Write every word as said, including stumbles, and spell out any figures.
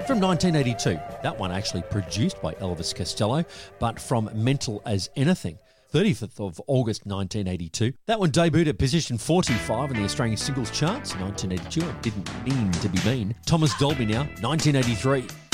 From nineteen eighty-two, that one actually produced by Elvis Costello, but from Mental as Anything. thirty-fifth of August nineteen eighty-two. That one debuted at position forty-five in the Australian singles charts in nineteen eighty-two. It didn't mean to be mean. Thomas Dolby now, nineteen eighty-three.